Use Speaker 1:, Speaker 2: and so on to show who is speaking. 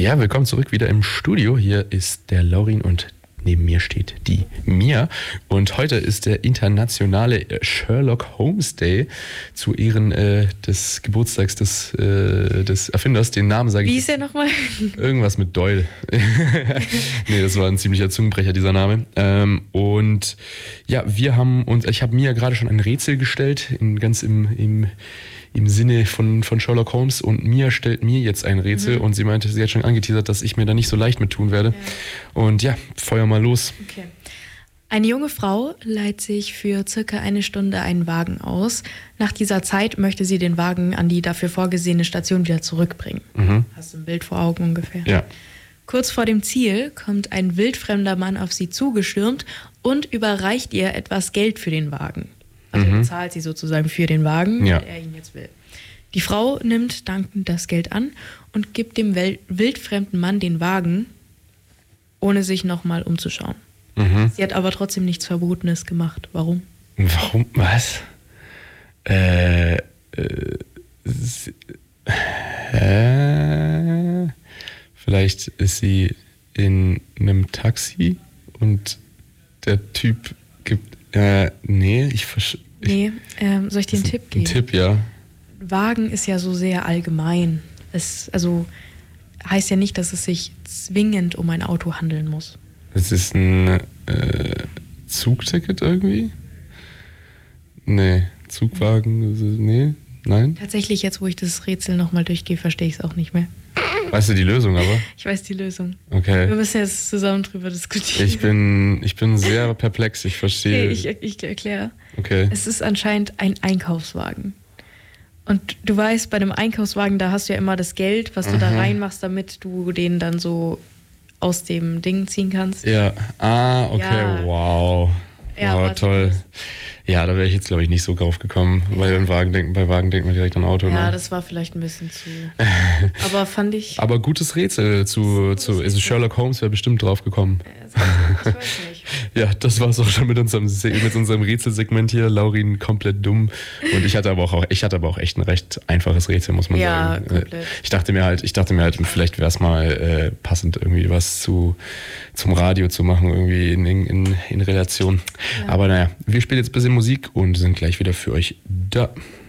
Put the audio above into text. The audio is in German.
Speaker 1: Ja, willkommen zurück wieder im Studio. Hier ist der Laurin und neben mir steht die Mia. Und heute ist der internationale Sherlock Holmes Day zu Ehren des Geburtstags des Erfinders. Den Namen sage ich.
Speaker 2: Wie ist er nochmal?
Speaker 1: Irgendwas mit Doyle. Nee, das war ein ziemlicher Zungenbrecher, dieser Name. Und ja, ich habe Mia gerade schon ein Rätsel gestellt, ganz im Sinne von Sherlock Holmes, und Mia stellt mir jetzt ein Rätsel und sie meinte, sie hat schon angeteasert, dass ich mir da nicht so leicht mit tun werde. Ja. Und ja, feuer mal los.
Speaker 2: Okay. Eine junge Frau leiht sich für circa 1 Stunde einen Wagen aus. Nach dieser Zeit möchte sie den Wagen an die dafür vorgesehene Station wieder zurückbringen. Hast du ein Bild vor Augen ungefähr?
Speaker 1: Ja.
Speaker 2: Kurz vor dem Ziel kommt ein wildfremder Mann auf sie zugestürmt und überreicht ihr etwas Geld für den Wagen. Also bezahlt sie sozusagen für den Wagen, weil er ihn jetzt will. Die Frau nimmt dankend das Geld an und gibt dem wildfremden Mann den Wagen, ohne sich nochmal umzuschauen. Sie hat aber trotzdem nichts Verbotenes gemacht. Warum?
Speaker 1: Warum? Was? Vielleicht ist sie in einem Taxi und der Typ gibt... Nee,
Speaker 2: soll ich dir einen Tipp geben?
Speaker 1: Ein Tipp, ja.
Speaker 2: Wagen ist ja so sehr allgemein. Es heißt ja nicht, dass es sich zwingend um ein Auto handeln muss.
Speaker 1: Es ist ein Zugticket irgendwie? Nee, Zugwagen, nee, nein.
Speaker 2: Tatsächlich, jetzt wo ich das Rätsel nochmal durchgehe, verstehe ich es auch nicht mehr.
Speaker 1: Weißt du die Lösung aber?
Speaker 2: Ich weiß die Lösung.
Speaker 1: Okay.
Speaker 2: Wir müssen jetzt zusammen drüber diskutieren.
Speaker 1: Ich bin sehr perplex, ich verstehe.
Speaker 2: Okay, ich erkläre.
Speaker 1: Okay.
Speaker 2: Es ist anscheinend ein Einkaufswagen. Und du weißt, bei einem Einkaufswagen, da hast du ja immer das Geld, was du da reinmachst, damit du den dann so aus dem Ding ziehen kannst.
Speaker 1: Ja, okay,
Speaker 2: ja.
Speaker 1: Wow.
Speaker 2: Ja,
Speaker 1: wow, toll. Ja, da wäre ich jetzt, glaube ich, nicht so drauf gekommen, weil bei Wagen denkt man direkt an Auto.
Speaker 2: Ja,
Speaker 1: ne?
Speaker 2: das war vielleicht ein bisschen zu... Aber fand ich...
Speaker 1: Aber gutes Rätsel also Sherlock Holmes wäre bestimmt drauf gekommen.
Speaker 2: Ich weiß nicht.
Speaker 1: Ja, das war es auch schon mit unserem Rätselsegment hier. Laurin komplett dumm. Und ich hatte aber auch echt ein recht einfaches Rätsel, muss man sagen.
Speaker 2: Ja, komplett.
Speaker 1: Ich dachte mir halt, vielleicht wäre es mal passend, irgendwie was zum Radio zu machen, irgendwie in Relation. Ja. Aber naja, wir spielen jetzt ein bisschen Musik und sind gleich wieder für euch da.